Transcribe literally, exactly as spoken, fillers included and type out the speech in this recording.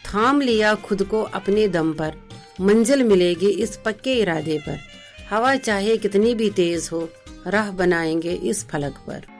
थाम लिया खुद को अपने दम पर, मंजिल मिलेगी इस पक्के इरादे पर। हवा चाहे कितनी भी तेज हो, राह बनाएंगे इस फलक पर।